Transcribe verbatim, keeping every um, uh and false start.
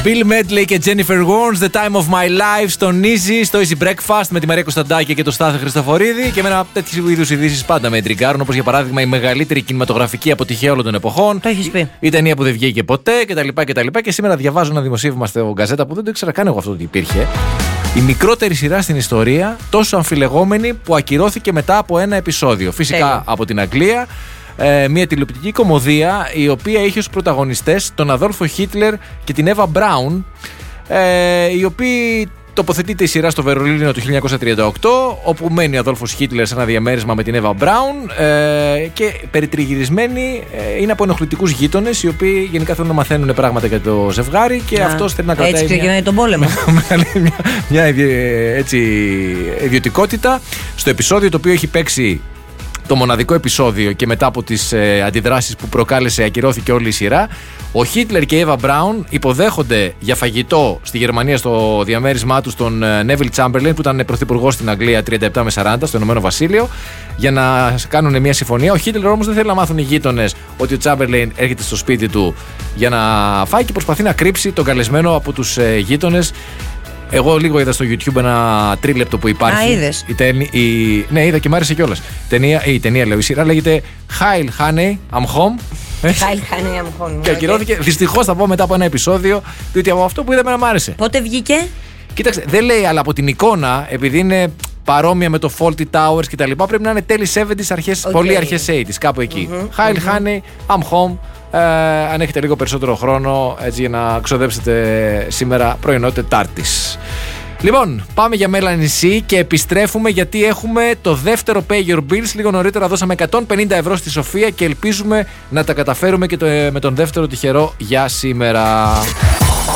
Bill Medley και Jennifer Warnes, The Time of My Life στον Easy, στο Easy Breakfast με τη Μαρία Κωνσταντάκη και τον Στάθη Χριστοφορίδη. Και με ένα τέτοιου είδους ειδήσεις πάντα με εντριγκάρουν, όπως για παράδειγμα η μεγαλύτερη κινηματογραφική αποτυχία όλων των εποχών. Το έχεις πει. Η ταινία που δεν βγήκε ποτέ κτλ. κτλ. Και σήμερα διαβάζω ένα δημοσίευμα στο Γκαζέτα που δεν το ήξερα καν εγώ αυτό ότι υπήρχε. Η μικρότερη σειρά στην ιστορία, τόσο αμφιλεγόμενη που ακυρώθηκε μετά από ένα επεισόδιο. Φυσικά Τέλεια. από την Αγγλία. Ε, μια τηλεοπτική κομμωδία η οποία είχε ως πρωταγωνιστές τον Αδόλφο Χίτλερ και την Εύα Μπράουν, ε, οι οποίοι τοποθετείται η σειρά στο Βερολίνο του χίλια εννιακόσια τριάντα οκτώ, όπου μένει ο Αδόλφος Χίτλερ σε ένα διαμέρισμα με την Εύα Μπράουν, ε, και περιτριγυρισμένοι ε, είναι από ενοχλητικούς γείτονες οι οποίοι γενικά θέλουν να μαθαίνουν πράγματα για το ζευγάρι και yeah. αυτός θέλει να κρατάει. Έτσι ξεκινάει μια... τον πόλεμο. μια, μια έτσι, ιδιωτικότητα. Στο επεισόδιο το οποίο έχει παίξει το μοναδικό επεισόδιο και μετά από τις ε, αντιδράσεις που προκάλεσε ακυρώθηκε όλη η σειρά, ο Χίτλερ και η Εύα Μπράουν υποδέχονται για φαγητό στη Γερμανία στο διαμέρισμά τους τον Νέβιλ Τσάμπερλιν που ήταν πρωθυπουργός στην Αγγλία τριάντα επτά με σαράντα στο Ηνωμένο Βασίλειο για να κάνουν μια συμφωνία. Ο Χίτλερ όμως δεν θέλει να μάθουν οι γείτονες ότι ο Τσάμπερλιν έρχεται στο σπίτι του για να φάει και προσπαθεί να κρύψει τον καλεσμένο από τους ε, γείτονες. Εγώ λίγο είδα στο YouTube ένα τρίλεπτο που υπάρχει. Α, είδες. Η ταινία, η... Ναι, είδα και μ' άρεσε κιόλας. Ταινία, η ταινία, λέω, η σειρά λέγεται Heil Honey, I'm home. Heil Honey, I'm home. Και ακυρώθηκε, δυστυχώς θα πω μετά από ένα επεισόδιο, διότι από αυτό που είδαμε να μ' άρεσε. Πότε βγήκε? Κοίταξε, δεν λέει, αλλά από την εικόνα, επειδή είναι παρόμοια με το Fawlty Towers κτλ., πρέπει να είναι τέλη εβδομήντα, αρχές, okay. πολύ αρχές ογδόντα, κάπου εκεί. Mm-hmm, Heil mm-hmm. Honey, I'm home. Ε, αν έχετε λίγο περισσότερο χρόνο έτσι, για να ξοδέψετε σήμερα πρωινό Τετάρτης. Λοιπόν, πάμε για Melanie C και επιστρέφουμε γιατί έχουμε το δεύτερο Pay Your Bills. Λίγο νωρίτερα δώσαμε εκατόν πενήντα ευρώ στη Σοφία και ελπίζουμε να τα καταφέρουμε και το, με τον δεύτερο τυχερό για σήμερα.